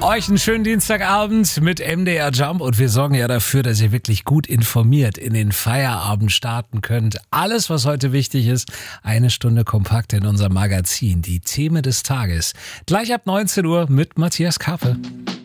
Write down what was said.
Euch einen schönen Dienstagabend mit MDR Jump und wir sorgen ja dafür, dass ihr wirklich gut informiert in den Feierabend starten könnt. Alles, was heute wichtig ist, eine Stunde kompakt in unserem Magazin. Die Themen des Tages. Gleich ab 19 Uhr mit Matthias Kappe.